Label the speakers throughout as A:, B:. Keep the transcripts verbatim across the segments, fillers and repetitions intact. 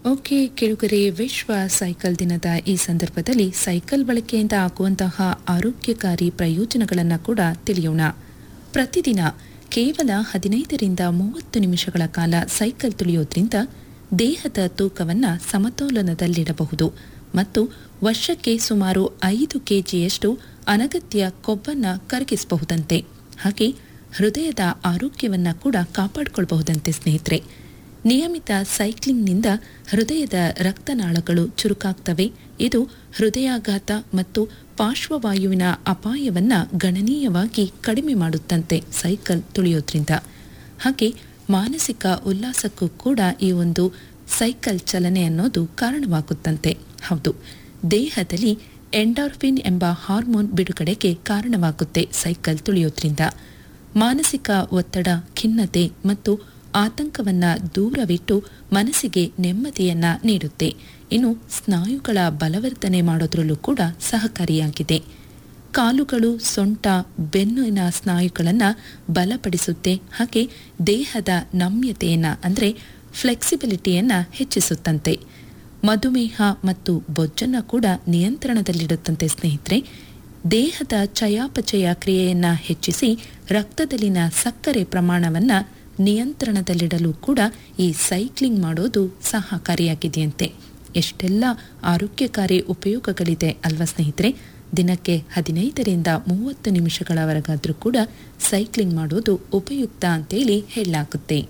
A: Okay ಕೆಳಗರೆ ವಿಶ್ವ cycle ದಿನದ ಈ ಸಂದರ್ಭದಲ್ಲಿ ಸೈಕಲ್ ಬಳಕೆಯಿಂದ ಆಗುವಂತಹ ಆರೋಗ್ಯಕಾರಿ ಪ್ರಯೋಜನಗಳನ್ನು ಕೂಡ ತಿಳಿಯೋಣ. ಪ್ರತಿದಿನ ಕೇವಲ ಹದಿನೈದರಿಂದ ಮೂವತ್ತು ನಿಮಿಷಗಳ ಕಾಲ ಸೈಕಲ್ ತುಳಿಯೋದ್ರಿಂದ ದೇಹದ ತೂಕವನ್ನು ಸಮತೋಲನದಲ್ಲಿಡಬಹುದು ಮತ್ತು ವರ್ಷಕ್ಕೆ ಸುಮಾರು ಐದು ಕೆಜಿಯಷ್ಟು ಅನಗತ್ಯ ಕೊಬ್ಬನ್ನು ಕರಗಿಸಬಹುದಂತೆ. ಹಾಗೆ ಹೃದಯದ ಆರೋಗ್ಯವನ್ನು ಕೂಡ ಕಾಪಾಡಿಕೊಳ್ಳಬಹುದಂತೆ ಸ್ನೇಹಿತರೆ. ನಿಯಮಿತ ಸೈಕ್ಲಿಂಗ್ನಿಂದ ಹೃದಯದ ರಕ್ತನಾಳಗಳು ಚುರುಕಾಗ್ತವೆ. ಇದು ಹೃದಯಾಘಾತ ಮತ್ತು ಪಾರ್ಶ್ವವಾಯುವಿನ ಅಪಾಯವನ್ನು ಗಣನೀಯವಾಗಿ ಕಡಿಮೆ ಮಾಡುತ್ತಂತೆ ಸೈಕಲ್ ತುಳಿಯೋದ್ರಿಂದ. ಹಾಗೆ ಮಾನಸಿಕ ಉಲ್ಲಾಸಕ್ಕೂ ಕೂಡ ಈ ಒಂದು ಸೈಕಲ್ ಚಲನೆ ಅನ್ನೋದು ಕಾರಣವಾಗುತ್ತಂತೆ. ಹೌದು, ದೇಹದಲ್ಲಿ ಎಂಡಾರ್ಫಿನ್ ಎಂಬ ಹಾರ್ಮೋನ್ ಬಿಡುಗಡೆಗೆ ಕಾರಣವಾಗುತ್ತೆ ಸೈಕಲ್ ತುಳಿಯೋದ್ರಿಂದ. ಮಾನಸಿಕ ಒತ್ತಡ, ಖಿನ್ನತೆ ಮತ್ತು ಆತಂಕವನ್ನ ದೂರವಿಟ್ಟು ಮನಸ್ಸಿಗೆ ನೆಮ್ಮದಿಯನ್ನ ನೀಡುತ್ತೆ. ಇನ್ನು ಸ್ನಾಯುಗಳ ಬಲವರ್ಧನೆ ಮಾಡೋದ್ರಲ್ಲೂ ಕೂಡ ಸಹಕಾರಿಯಾಗಿದೆ. ಕಾಲುಗಳು, ಸೊಂಟ, ಬೆನ್ನಿನ ಸ್ನಾಯುಗಳನ್ನು ಬಲಪಡಿಸುತ್ತೆ. ಹಾಗೆ ದೇಹದ ನಮ್ಯತೆಯನ್ನ ಅಂದರೆ ಫ್ಲೆಕ್ಸಿಬಿಲಿಟಿಯನ್ನ ಹೆಚ್ಚಿಸುತ್ತಂತೆ. ಮಧುಮೇಹ ಮತ್ತು ಬೊಜ್ಜನ್ನು ಕೂಡ ನಿಯಂತ್ರಣದಲ್ಲಿಡುತ್ತಂತೆ ಸ್ನೇಹಿತರೆ. ದೇಹದ ಚಯಾಪಚಯ ಕ್ರಿಯೆಯನ್ನ ಹೆಚ್ಚಿಸಿ ರಕ್ತದಲ್ಲಿನ ಸಕ್ಕರೆ ಪ್ರಮಾಣವನ್ನು ನಿಯಂತ್ರಣದಲ್ಲಿಡಲು ಕೂಡ ಈ ಸೈಕ್ಲಿಂಗ್ ಮಾಡೋದು ಸಹಕಾರಿಯಾಗಿದೆಯಂತೆ. ಎಷ್ಟೆಲ್ಲ ಆರೋಗ್ಯಕಾರಿ ಉಪಯೋಗಗಳಿದೆ ಅಲ್ವಾ ಸ್ನೇಹಿತರೆ. ದಿನಕ್ಕೆ ಹದಿನೈದರಿಂದ ಮೂವತ್ತು ನಿಮಿಷಗಳವರೆಗಾದರೂ ಕೂಡ ಸೈಕ್ಲಿಂಗ್ ಮಾಡೋದು ಉಪಯುಕ್ತ ಅಂತೇಳಿ ಹೇಳಲಾಗುತ್ತೆ.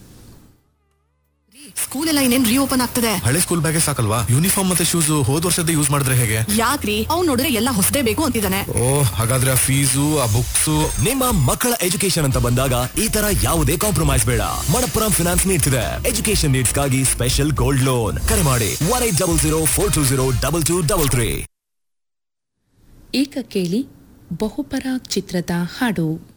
B: ಸ್ಕೂಲ್ ಎಲ್ಲ ಇನ್ನೇನ್ ರೀಓಪನ್ ಆಗ್ತದೆ.
C: ಹಳೆ ಸ್ಕೂಲ್ ಬ್ಯಾಗೆ ಸಾಕಲ್ವಾ? ಯೂನಿಫಾರ್ಮ್ ಮತ್ತೆ ಶೂಸ್ ಹೋದ್ ವರ್ಷದ ಯೂಸ್ ಮಾಡಿದ್ರೆ ಹೇಗೆ?
B: ಯಾಕ್ರಿ, ಅವ್ನು ನೋಡಿದ್ರೆ ಎಲ್ಲ ಹೊಸದೇ ಬೇಕು ಅಂತಿದ್ದಾನೆ.
C: ಓ, ಹಾಗಾದ್ರೆ ಆ ಫೀಸು, ಆ ಬುಕ್ಸ್.
D: ನಿಮ್ಮ ಮಕ್ಕಳ ಎಜುಕೇಶನ್ ಅಂತ ಬಂದಾಗ ಈ ತರ ಯಾವುದೇ ಕಾಂಪ್ರಮೈಸ್ ಬೇಡ. ಮಣಪ್ಪುರಂ ಫಿನಾನ್ಸ್ ನೀಡ್ತಿದೆ ಎಜುಕೇಶನ್ ನೀಡ್ಸ್ ಗಾಗಿ ಸ್ಪೆಷಲ್ ಗೋಲ್ಡ್ ಲೋನ್. ಕರೆ ಮಾಡಿ one eight double zero four two zero double two double three.
A: ಈಗ ಕೇಳಿ ಬಹುಪರಾಗ್ ಚಿತ್ರದ ಹಾಡು.